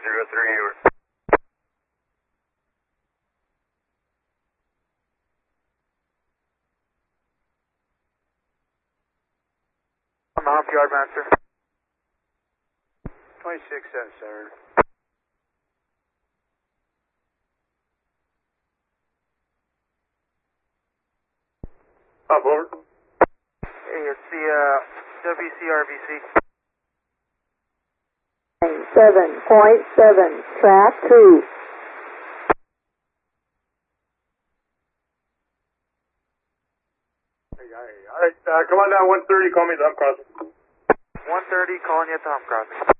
03. On the hump yard, master. 2677. Up, over. Hey, it's the WCRVC. 7.7, track 2. Alright, come on down 130, call me at the hump crossing. 130, calling you at the hump crossing.